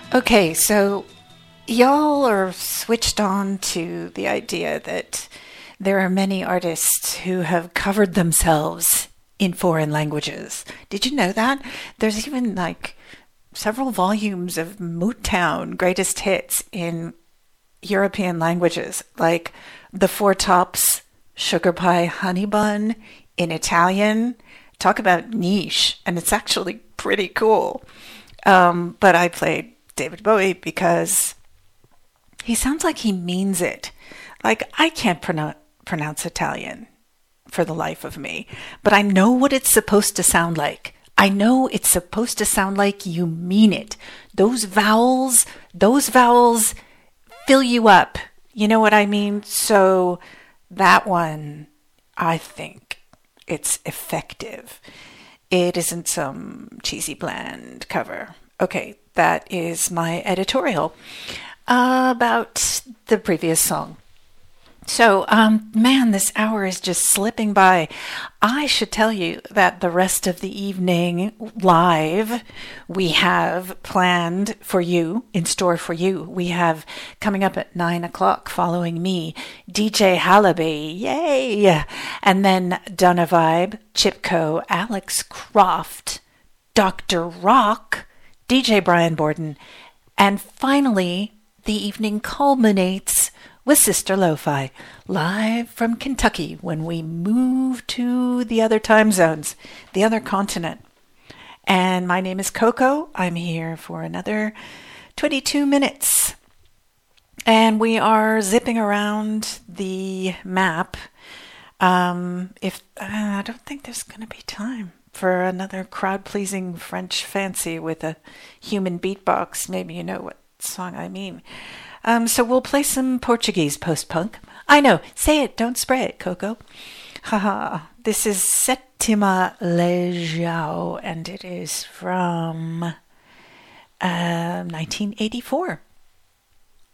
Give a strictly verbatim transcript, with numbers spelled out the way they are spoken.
Okay, so y'all are switched on to the idea that there are many artists who have covered themselves in foreign languages. Did you know that? There's even like several volumes of Motown greatest hits in European languages, like the Four Tops Sugar Pie Honey Bun in Italian. Talk about niche, and it's actually pretty cool. Um, but I played David Bowie because he sounds like he means it. Like, I can't pronounce pronounce Italian for the life of me, but I know what it's supposed to sound like. I know it's supposed to sound like you mean it. Those vowels, those vowels fill you up. You know what I mean? So that one, I think it's effective. It isn't some cheesy bland cover. Okay, that is my editorial uh, about the previous song. So, um, man, this hour is just slipping by. I should tell you that the rest of the evening live we have planned for you, in store for you. We have coming up at nine o'clock following me, D J Hallaby, yay! And then Donna Vibe, Chipko, Alex Croft, Doctor Rock, D J Brian Borden, and finally the evening culminates with Sister Lo-Fi, live from Kentucky when we move to the other time zones, the other continent. And my name is Coco. I'm here for another twenty-two minutes. And we are zipping around the map. Um, if uh, I don't think there's going to be time for another crowd-pleasing French fancy with a human beatbox. Maybe you know what song I mean. Um, so we'll play some Portuguese post-punk. I know. Say it. Don't spray it, Coco. Haha. This is Sétima Legião, and it is from uh, nineteen eighty-four.